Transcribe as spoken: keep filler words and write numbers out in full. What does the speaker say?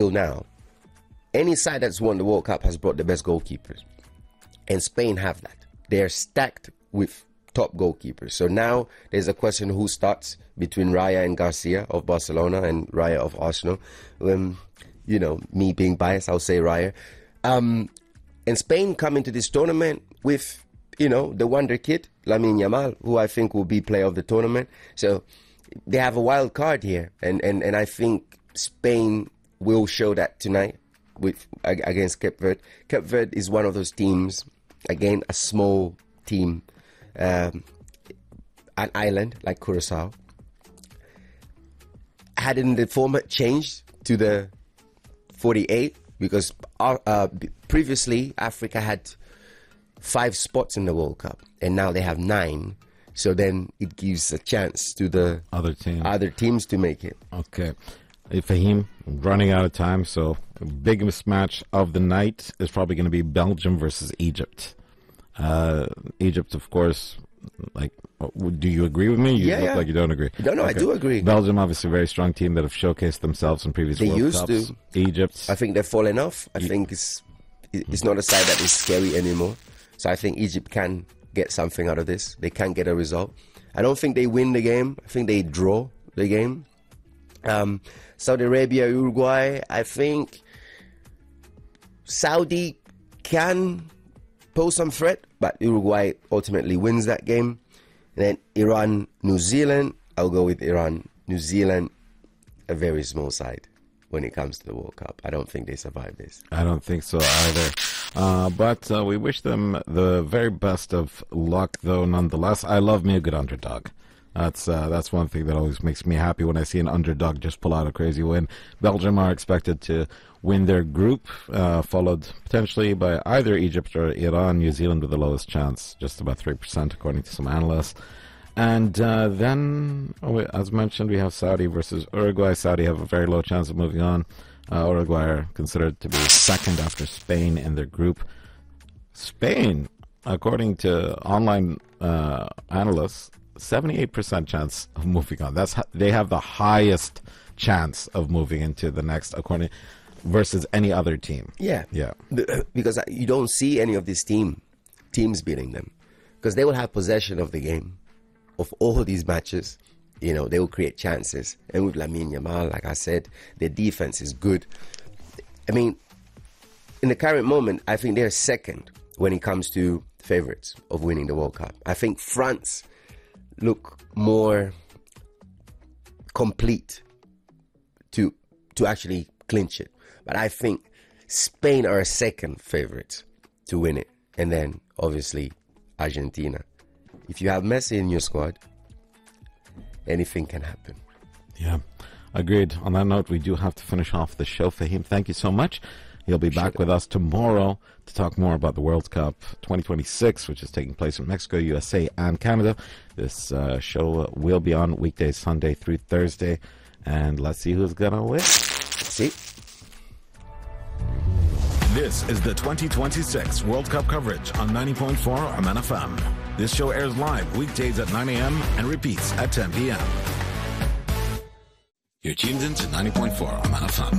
till now, any side that's won the World Cup has brought the best goalkeepers. And Spain have that. They're stacked with top goalkeepers. So now there's a question who starts between Raya and Garcia of Barcelona and Raya of Arsenal. Um, you know, me being biased, I'll say Raya. Um, and Spain come into this tournament with, you know, the wonder kid, Lamine Yamal, who I think will be player of the tournament. So they have a wild card here. And, and, and I think Spain will show that tonight with against Cape Verde. Cape Verde is one of those teams, again, a small team, um, an island like Curacao. Hadn't the format changed to the forty-eight? Because uh, previously Africa had five spots in the World Cup, and now they have nine. So then it gives a chance to the other teams, other teams to make it. Okay. Hey, Fahim, running out of time, so biggest match of the night is probably going to be Belgium versus Egypt. Uh, Egypt, of course, like, do you agree with me? You yeah, look yeah. like you don't agree. No, no, okay. I do agree. Belgium, obviously, a very strong team that have showcased themselves in previous they World used Cups. To. Egypt. I think they're falling off. I think it's it's not a side that is scary anymore. So I think Egypt can get something out of this. They can get a result. I don't think they win the game. I think they draw the game. Um, Saudi Arabia, Uruguay, I think Saudi can pose some threat, but Uruguay ultimately wins that game. And then Iran, New Zealand, I'll go with Iran. New Zealand, a very small side when it comes to the World Cup. I don't think they survive this. I don't think so either. Uh, but uh, we wish them the very best of luck, though, nonetheless. I love me a good underdog. That's uh, that's one thing that always makes me happy when I see an underdog just pull out a crazy win. Belgium are expected to win their group, uh, followed potentially by either Egypt or Iran. New Zealand with the lowest chance, just about three percent according to some analysts. And uh, then, oh, as mentioned, we have Saudi versus Uruguay. Saudi have a very low chance of moving on. Uh, Uruguay are considered to be second after Spain in their group. Spain, according to online uh, analysts, seventy-eight percent chance of moving on. That's they have the highest chance of moving into the next, according versus any other team. Yeah, yeah. Because you don't see any of these team teams beating them, because they will have possession of the game, of all these matches. You know, they will create chances. And with Lamine Yamal, like I said, their defense is good. I mean, in the current moment, I think they're second when it comes to favorites of winning the World Cup. I think France look more complete to to actually clinch it. But I think Spain are a second favorite to win it. And then, obviously, Argentina. If you have Messi in your squad, anything can happen. Yeah, agreed. On that note, we do have to finish off the show. Fahim, thank you so much. He'll be back with us tomorrow to talk more about the World Cup twenty twenty-six, which is taking place in Mexico, U S A, and Canada. This uh, show will be on weekdays, Sunday through Thursday. And let's see who's going to win. See? This is the twenty twenty-six World Cup coverage on ninety point four Oman F M. This show airs live weekdays at nine a.m. and repeats at ten p.m. You're tuned in to ninety point four Oman F M.